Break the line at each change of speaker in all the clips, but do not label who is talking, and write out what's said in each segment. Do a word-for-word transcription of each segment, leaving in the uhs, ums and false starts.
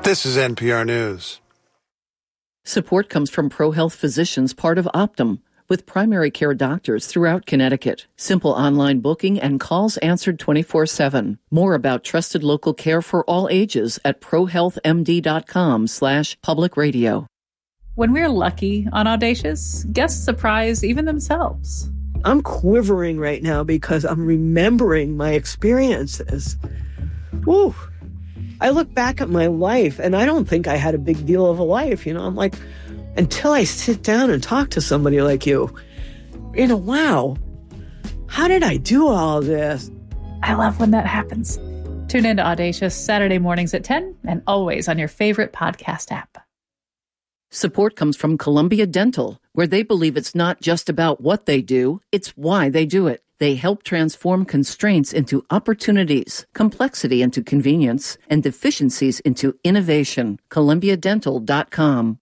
This is N P R News.
Support comes from ProHealth Physicians, part of Optum, with primary care doctors throughout Connecticut. Simple online booking and calls answered twenty-four seven. More about trusted local care for all ages at prohealthmd.com slash public radio.
When we're lucky on Audacious, guests surprise even themselves.
I'm quivering right now because I'm remembering my experiences. Woo! I look back at my life and I don't think I had a big deal of a life. You know, I'm like, until I sit down and talk to somebody like you, you know, wow, how did I do all this?
I love when that happens. Tune in to Audacious Saturday mornings at ten and always on your favorite podcast app.
Support comes from Columbia Dental, where they believe it's not just about what they do, it's why they do it. They help transform constraints into opportunities, complexity into convenience, and deficiencies into innovation. Columbia Dental dot com.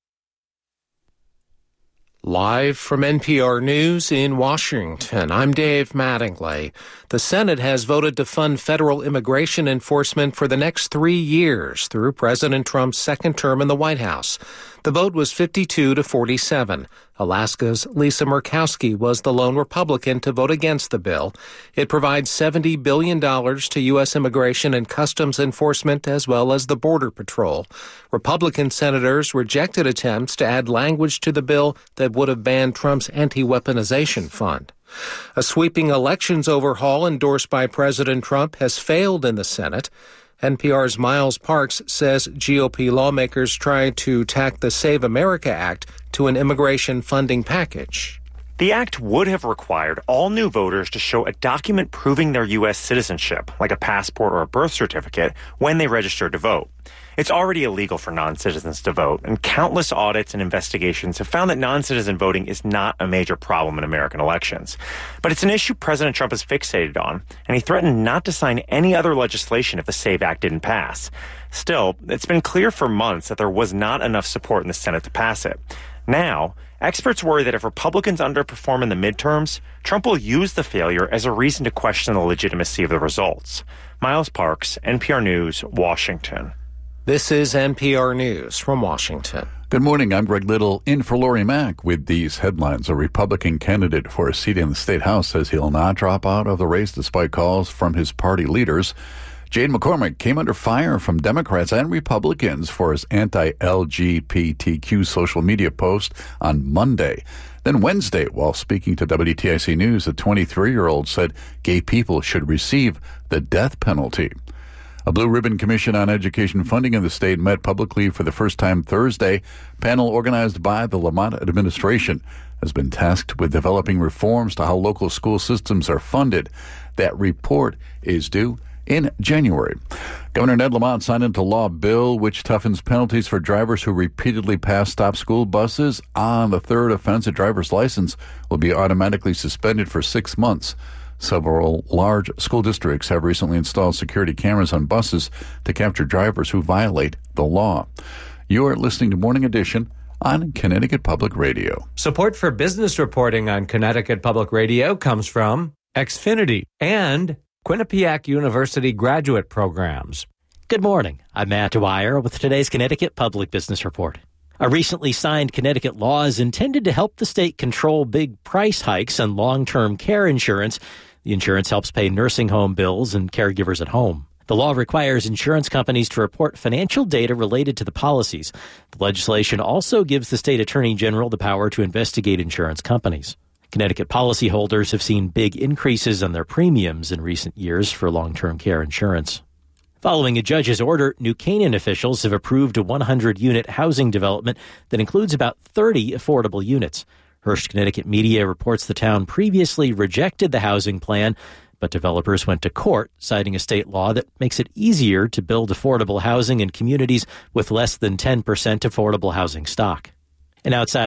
Live from N P R News in Washington, I'm Dave Mattingly. The Senate has voted to fund federal immigration enforcement for the next three years through President Trump's second term in the White House. The vote was fifty-two to forty-seven. Alaska's Lisa Murkowski was the lone Republican to vote against the bill. It provides seventy billion dollars to U S immigration and customs enforcement as well as the Border Patrol. Republican senators rejected attempts to add language to the bill that would have banned Trump's anti-weaponization fund. A sweeping elections overhaul endorsed by President Trump has failed in the Senate. N P R's Miles Parks says G O P lawmakers tried to tack the Save America Act to an immigration funding package.
The act would have required all new voters to show a document proving their U S citizenship, like a passport or a birth certificate, when they register to vote. It's already illegal for non-citizens to vote, and countless audits and investigations have found that non-citizen voting is not a major problem in American elections. But it's an issue President Trump is fixated on, and he threatened not to sign any other legislation if the SAVE Act didn't pass. Still, it's been clear for months that there was not enough support in the Senate to pass it. Now, experts worry that if Republicans underperform in the midterms, Trump will use the failure as a reason to question the legitimacy of the results. Miles Parks, N P R News, Washington.
This is N P R News from Washington.
Good morning. I'm Greg Little in for Lori Mack with these headlines. A Republican candidate for a seat in the state house says he'll not drop out of the race despite calls from his party leaders. Jade McCormick came under fire from Democrats and Republicans for his anti-L G B T Q social media post on Monday. Then Wednesday, while speaking to W T I C News, a twenty-three-year-old said gay people should receive the death penalty. A Blue Ribbon Commission on Education Funding in the state met publicly for the first time Thursday. A panel organized by the Lamont administration has been tasked with developing reforms to how local school systems are funded. That report is due in January. Governor Ned Lamont signed into law a bill which toughens penalties for drivers who repeatedly pass stop school buses. On the third offense, a driver's license will be automatically suspended for six months. Several large school districts have recently installed security cameras on buses to capture drivers who violate the law. You are listening to Morning Edition on Connecticut Public Radio.
Support for business reporting on Connecticut Public Radio comes from Xfinity and Quinnipiac University graduate programs.
Good morning. I'm Matt Dwyer with today's Connecticut Public Business Report. A recently signed Connecticut law is intended to help the state control big price hikes on long-term care insurance. The insurance helps pay nursing home bills and caregivers at home. The law requires insurance companies to report financial data related to the policies. The legislation also gives the state attorney general the power to investigate insurance companies. Connecticut policyholders have seen big increases on their premiums in recent years for long-term care insurance. Following a judge's order, New Canaan officials have approved a one hundred unit housing development that includes about thirty affordable units. Hearst Connecticut Media reports the town previously rejected the housing plan, but developers went to court, citing a state law that makes it easier to build affordable housing in communities with less than ten percent affordable housing stock. And outside